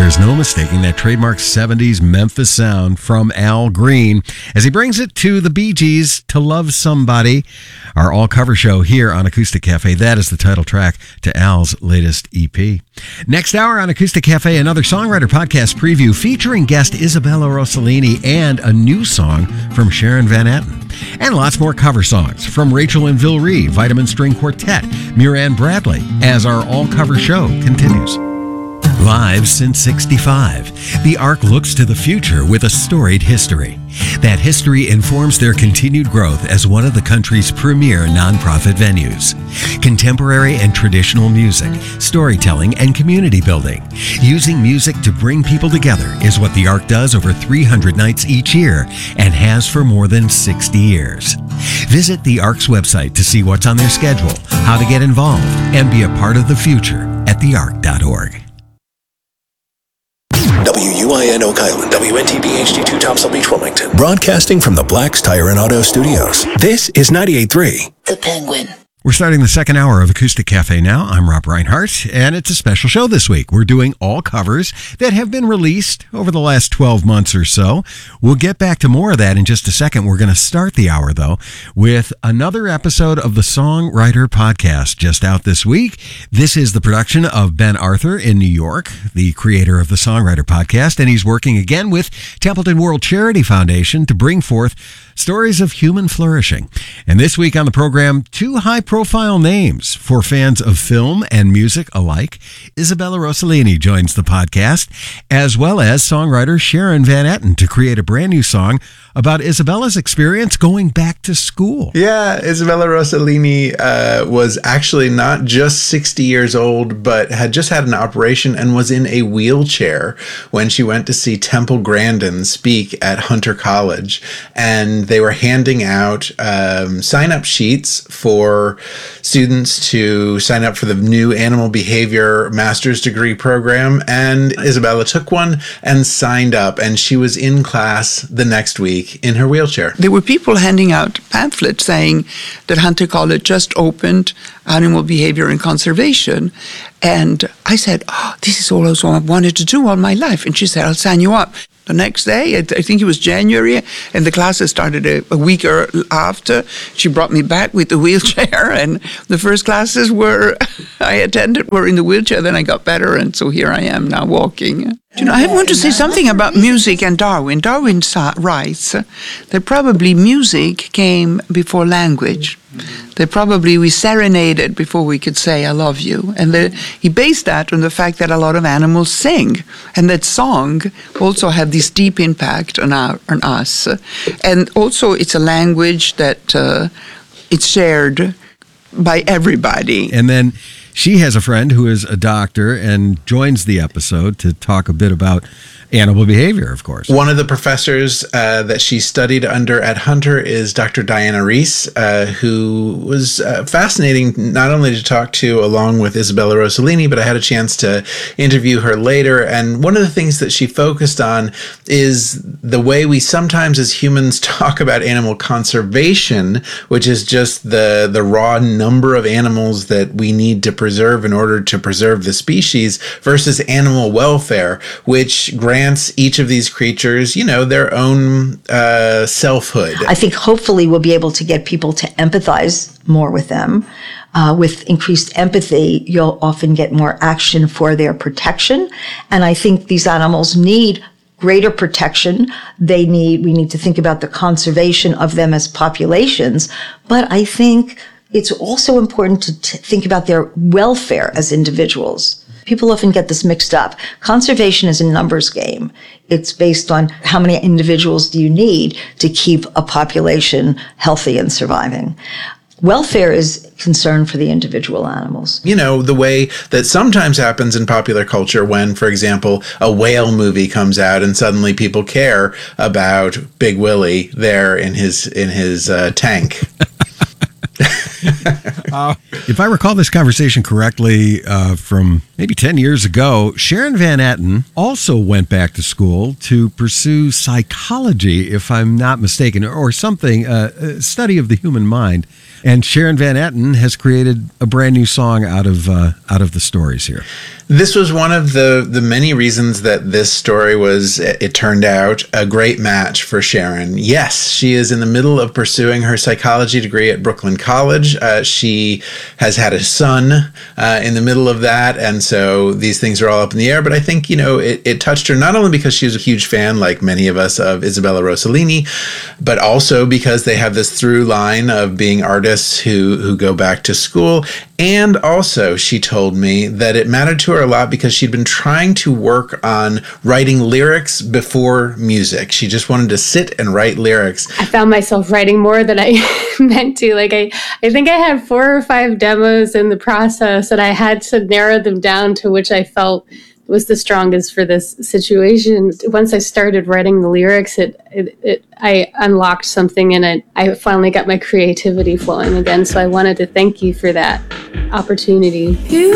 There's no mistaking that trademark 70s Memphis sound from Al Green as he brings it to the Bee Gees, To Love Somebody, our all-cover show here on Acoustic Cafe. That is the title track to Al's latest EP. Next hour on Acoustic Cafe, another songwriter podcast preview featuring guest Isabella Rossellini and a new song from Sharon Van Etten. And lots more cover songs from Rachel and Vilree, Vitamin String Quartet, Muran Bradley, as our all-cover show continues. Live since '65, the ARC looks to the future with a storied history. That history informs their continued growth as one of the country's premier nonprofit venues. Contemporary and traditional music, storytelling, and community building. Using music to bring people together is what the ARC does over 300 nights each year and has for more than 60 years. Visit the ARC's website to see what's on their schedule, how to get involved, and be a part of the future at thearc.org. WUIN Oak Island, WNTB HD2 Topsail Beach, Wilmington. Broadcasting from the Black's Tire and Auto Studios. This is 98.3. The Penguin. We're starting the second hour of Acoustic Cafe now. I'm Rob Reinhart, and it's a special show this week. We're doing all covers that have been released over the last 12 months or so. We'll get back to more of that in just a second. We're going to start the hour, though, with another episode of the Songwriter Podcast just out this week. This is the production of Ben Arthur in New York, the creator of the Songwriter Podcast, and he's working again with Templeton World Charity Foundation to bring forth stories of human flourishing. And this week on the program, two high-profile names for fans of film and music alike. Isabella Rossellini joins the podcast, as well as songwriter Sharon Van Etten to create a brand new song about Isabella's experience going back to school. Yeah, Isabella Rossellini was actually not just 60 years old, but had just had an operation and was in a wheelchair when she went to see Temple Grandin speak at Hunter College. And they were handing out sign-up sheets for students to sign up for the new Animal Behavior Master's Degree program. And Isabella took one and signed up, and she was in class the next week in her wheelchair. There were people handing out pamphlets saying that Hunter College just opened Animal Behavior and Conservation. And I said, this is all I wanted to do all my life. And she said, I'll sign you up. The next day, I think it was January, and the classes started a week after. She brought me back with the wheelchair, and the first classes I attended were in the wheelchair. Then I got better, and so here I am now walking. I want to say something about music and Darwin. Darwin writes that probably music came before language. That probably we serenaded before we could say, I love you. And he based that on the fact that a lot of animals sing. And that song also had this deep impact on us. And also it's a language that it's shared by everybody. And then she has a friend who is a doctor and joins the episode to talk a bit about animal behavior, of course. One of the professors that she studied under at Hunter is Dr. Diana Reese, who was fascinating not only to talk to along with Isabella Rossellini, but I had a chance to interview her later. And one of the things that she focused on is the way we sometimes as humans talk about animal conservation, which is just the raw number of animals that we need to preserve in order to preserve the species, versus animal welfare, which grants each of these creatures, their own selfhood. I think hopefully we'll be able to get people to empathize more with them. With increased empathy, you'll often get more action for their protection. And I think these animals need greater protection. We need to think about the conservation of them as populations. But I think it's also important to think about their welfare as individuals. People often get this mixed up. Conservation is a numbers game. It's based on how many individuals do you need to keep a population healthy and surviving. Welfare is concern for the individual animals. The way that sometimes happens in popular culture when, for example, a whale movie comes out and suddenly people care about Big Willie there in his tank. If I recall this conversation correctly from maybe 10 years ago, Sharon Van Etten also went back to school to pursue psychology, if I'm not mistaken, or something, study of the human mind. And Sharon Van Etten has created a brand new song out of the stories here. This was one of the many reasons that this story was, it turned out, a great match for Sharon. Yes, she is in the middle of pursuing her psychology degree at Brooklyn College. She has had a son in the middle of that, and so these things are all up in the air. But I think, it touched her not only because she was a huge fan, like many of us, of Isabella Rossellini, but also because they have this through line of being artists who go back to school. And also, she told me that it mattered to her a lot because she'd been trying to work on writing lyrics before music. She just wanted to sit and write lyrics. I found myself writing more than I meant to. Like I think I had 4 or 5 demos in the process, and I had to narrow them down to which I felt was the strongest for this situation. Once I started writing the lyrics, I unlocked something, and I finally got my creativity flowing again. So I wanted to thank you for that opportunity.